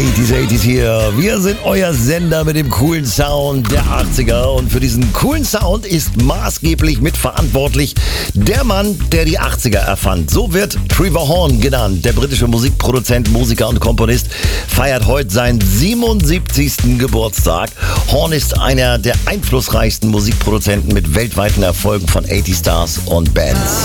80s hier. Wir sind euer Sender mit dem coolen Sound der 80er. Und für diesen coolen Sound ist maßgeblich mitverantwortlich der Mann, der die 80er erfand. So wird Trevor Horn genannt. Der britische Musikproduzent, Musiker und Komponist feiert heute seinen 77. Geburtstag. Horn ist einer der einflussreichsten Musikproduzenten mit weltweiten Erfolgen von 80 Stars und Bands.